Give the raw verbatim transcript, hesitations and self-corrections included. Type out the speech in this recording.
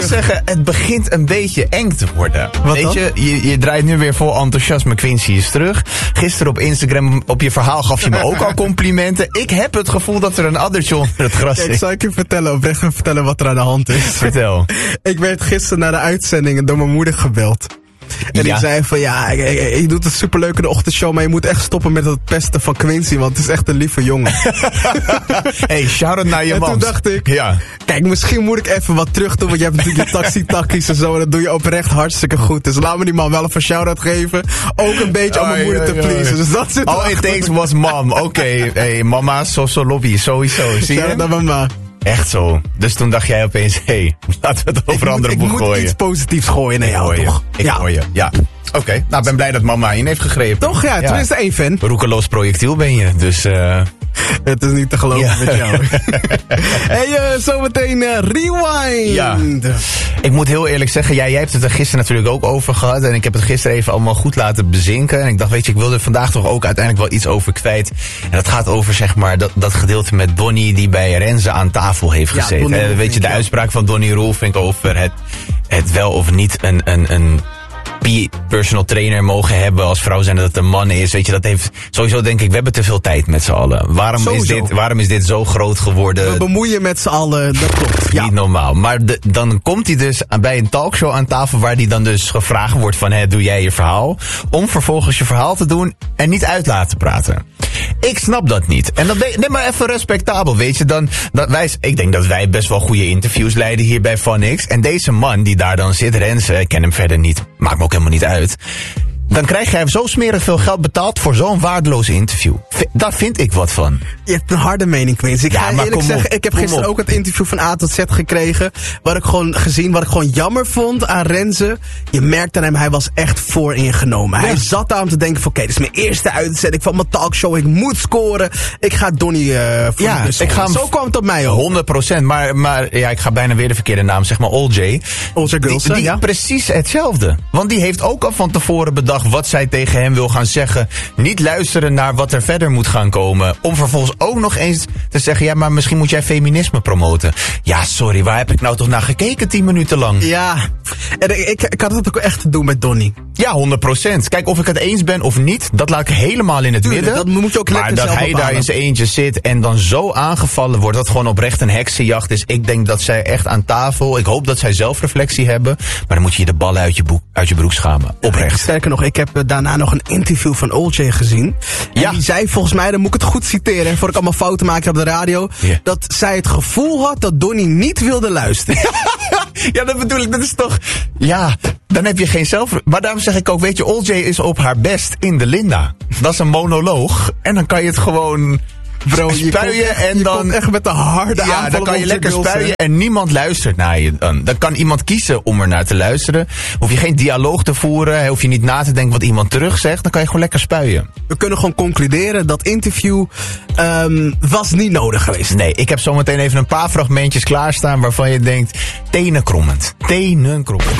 zeggen, het begint een beetje eng te worden. Wat Weet dan? je, je, je draait nu weer vol enthousiasme. Quincy is terug. Gisteren op Instagram, op je verhaal gaf je me ook al complimenten. Ik heb het gevoel dat er een addertje onder het gras Kijk, is. zal ik je vertellen, oprecht even vertellen wat er aan de hand is? Vertel. Ik werd gisteren na de uitzending door mijn moeder gebeld. En Ja. die zei van, ja, je, je, je doet het superleuk in de ochtendshow, maar je moet echt stoppen met het pesten van Quincy, want het is echt een lieve jongen. Hey, shout-out naar je En man. toen dacht ik, Ja. kijk, misschien moet ik even wat terug doen, want je hebt natuurlijk je taxi-takkies en zo, en dat doe je oprecht hartstikke goed. Dus laat me die man wel even een shout-out geven. Ook een beetje om mijn Oei, moeder te oei, oei. pleasen. Dus dat zit All it erachter. takes was mom. Oké, okay. Hey, mama, so, so lobby, sowieso. Zie Shout-out je? naar mama. Echt zo. Dus toen dacht jij opeens, hé, hey, laten we het over Ik andere moet, boeg ik moet gooien. iets positiefs gooien naar Ik jou, hoor je. toch? Ik ja. hoor je, ja. Oké, okay. Nou, ik ben blij dat mama in heeft gegrepen. Toch? Ja, tenminste één fan. Roekeloos projectiel ben je, dus... Uh... Het is niet te geloven Ja. met jou. Hey, uh, zometeen uh, Rewind. Ja. Ik moet heel eerlijk zeggen, ja, jij hebt het er gisteren natuurlijk ook over gehad. En ik heb het gisteren even allemaal goed laten bezinken. En ik dacht, weet je, ik wilde er vandaag toch ook uiteindelijk wel iets over kwijt. En dat gaat over, zeg maar, dat, dat gedeelte met Donnie die bij Renze aan tafel heeft Ja, gezeten. Donnie Eh, weet je, Roelvink, de ja. uitspraak van Donnie Roelvink over het, het wel of niet een... een, een personal trainer mogen hebben als vrouw zijn dat het een man is. Weet je, dat heeft sowieso denk ik, we hebben te veel tijd met z'n allen. Waarom is, Sowieso. dit, waarom is dit zo groot geworden? We bemoeien met z'n allen, dat klopt. Ja. Niet normaal. Maar de, dan komt hij dus bij een talkshow aan tafel waar hij dan dus gevraagd wordt van, hé, doe jij je verhaal? Om vervolgens je verhaal te doen en niet uit laten praten. Ik snap dat niet. En dan ben je, nee, maar even respectabel, weet je. Dan, dat wij, ik denk dat wij best wel goede interviews leiden hier bij FunX. En deze man die daar dan zit, Renze, ik ken hem verder niet, maakt me ook helemaal niet uit. Dan krijg jij zo smerig veel geld betaald voor zo'n waardeloos interview. V- daar vind ik wat van. Je hebt een harde mening, Quincy. Ik Ja, ga je maar eerlijk kom op, zeggen, ik heb kom gisteren op. ook het interview van A tot Z gekregen. Wat ik gewoon gezien, wat ik gewoon jammer vond aan Renze. Je merkt aan hem, hij was echt vooringenomen. Hij Ja. zat daar om te denken van, oké, dit is mijn eerste uitzending van mijn talkshow. Ik moet scoren. Ik ga Donnie uh, voor Ja, de bus ik ga hem- Zo kwam het op mij ook. honderd procent. Maar, maar ja, ik ga bijna weer de verkeerde naam, zeg maar O J. Onze girls, Die, die ja. precies hetzelfde. Want die heeft ook al van tevoren bedacht wat zij tegen hem wil gaan zeggen. Niet luisteren naar wat er verder moet gaan komen. Om vervolgens ook nog eens te zeggen, ja, maar misschien moet jij feminisme promoten. Ja, sorry, waar heb ik nou toch naar gekeken tien minuten lang? Ja, en ik, ik had het ook echt te doen met Donnie. Ja, honderd procent. Kijk, of ik het eens ben of niet, dat laat ik helemaal in het Tuurlijk, midden. dat moet je ook maar lekker dat zelf hij daar bepalen. in zijn eentje zit en dan zo aangevallen wordt, dat gewoon oprecht een heksenjacht is. Ik denk dat zij echt aan tafel, ik hoop dat zij zelfreflectie hebben, maar dan moet je je de ballen uit je, boek, uit je broek schamen. Oprecht. Sterker nog, ik heb uh, daarna nog een interview van O J gezien. En Ja. die zei volgens mij, dan moet ik het goed citeren, hè, voor ik allemaal fouten maak op de radio, Ja. dat zij het gevoel had dat Donnie niet wilde luisteren. Ja, dat bedoel ik. Dat is toch... Ja, dan heb je geen zelf... Maar daarom zeg ik ook, weet je, O J is op haar best in de Linda. Dat is een monoloog. En dan kan je het gewoon... Bro, je spuien komt echt- en je dan... komt echt met de harde Ja, aanvallen dan kan je op lekker Girls, hè. spuien en niemand luistert naar je dan. Dan kan iemand kiezen om er naar te luisteren. Hoef je geen dialoog te voeren, hoef je niet na te denken wat iemand terug zegt. Dan kan je gewoon lekker spuien. We kunnen gewoon concluderen, dat interview um, was niet nodig geweest. Nee, ik heb zometeen even een paar fragmentjes klaarstaan waarvan je denkt, tenenkrommend. Tenenkrommend.